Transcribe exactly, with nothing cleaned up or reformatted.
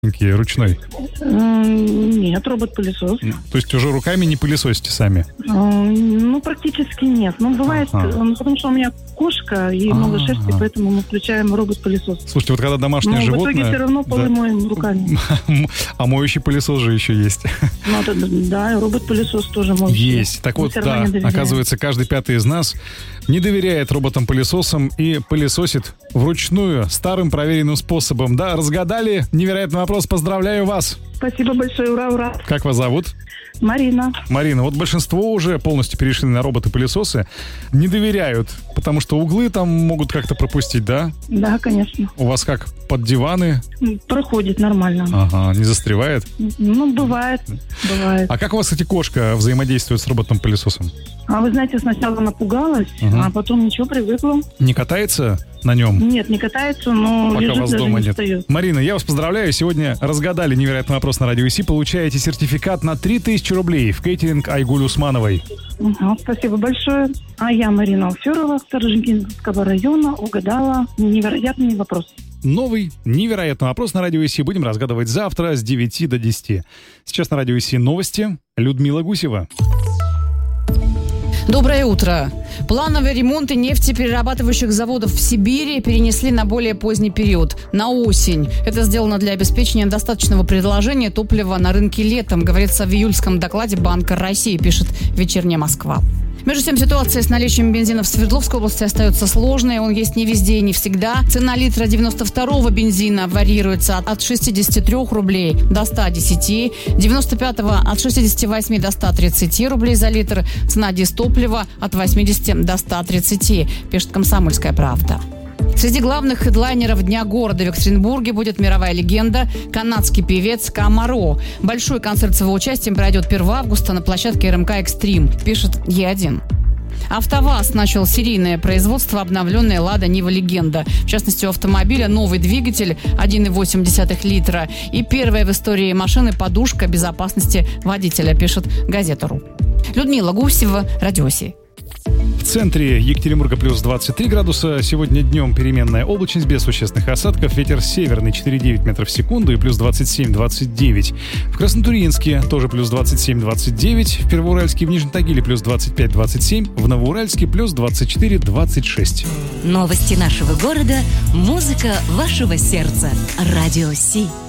ручной? Нет, робот-пылесос. То есть уже руками не пылесосите сами? Ну, практически нет. Ну, бывает, ага. потому что у меня кошка и много А-а-а. шерсти, поэтому мы включаем робот-пылесос. Слушайте, вот когда домашнее Но животное... в итоге все равно полы да. моем руками. А моющий пылесос же еще есть. Ну, это, да, робот-пылесос тоже моющий. Есть. Так вот, да, оказывается, каждый пятый из нас не доверяет роботам-пылесосам и пылесосит вручную старым проверенным способом. Да, разгадали невероятный вопрос. Поздравляю вас. Спасибо большое. Ура, ура. Как вас зовут? Марина. Марина, вот большинство уже полностью перешли на роботы-пылесосы. Не доверяют, потому что углы там могут как-то пропустить, да? Да, конечно. У вас как, под диваны? Проходит нормально. Ага, не застревает? Ну, бывает, бывает. А как у вас, кстати, кошка взаимодействует с роботом-пылесосом? А вы знаете, сначала напугалась, угу. а потом ничего, привыкла. Не катается на нем? Нет, не катается, но пока лежит, вас даже дома не нет. встает. Марина, я вас поздравляю. Сегодня разгадали невероятный вопрос на Радио ИСИ. Получаете сертификат на три тысячи рублей в кейтеринг Айгуль Усмановой. Угу, спасибо большое. А я, Марина Алферова, Старожинкинского района, угадала невероятный вопрос. Новый невероятный вопрос на Радио ИСИ будем разгадывать завтра с девяти до десяти. Сейчас на Радио ИСИ новости. Людмила Гусева. Доброе утро. Плановые ремонты нефтеперерабатывающих заводов в Сибири перенесли на более поздний период, на осень. Это сделано для обеспечения достаточного предложения топлива на рынке летом, говорится в июльском докладе Банка России, пишет «Вечерняя Москва». Между тем, ситуация с наличием бензина в Свердловской области остается сложной. Он есть не везде и не всегда. Цена литра девяносто второго бензина варьируется от шестидесяти трёх рублей до ста десяти, девяносто пятого от шестидесяти восьми до ста тридцати рублей за литр. Цена дистоплива от восьмидесяти до ста тридцати, пишет «Комсомольская правда». Среди главных хедлайнеров Дня города в Екатеринбурге будет мировая легенда, канадский певец Камаро. Большой концерт с его участием пройдет первого августа на площадке эр эм ка «Экстрим», пишет Е один. АвтоВАЗ начал серийное производство обновленной «Лада Нива Легенда». В частности, у автомобиля новый двигатель один и восемь десятых литра и первая в истории машины подушка безопасности водителя, пишет Газета.ру. Людмила Гусева, Радио ИСИ. В центре Екатеринбурга плюс двадцать три градуса. Сегодня днем переменная облачность без существенных осадков. Ветер северный четыре и девять метров в секунду и плюс двадцать семь - двадцать девять. В Краснотурьинске тоже плюс двадцать семь - двадцать девять. В Первоуральске и в Нижнем Тагиле плюс двадцать пять - двадцать семь. В Новоуральске плюс двадцать четыре - двадцать шесть. Новости нашего города. Музыка вашего сердца. Радио ИСИ.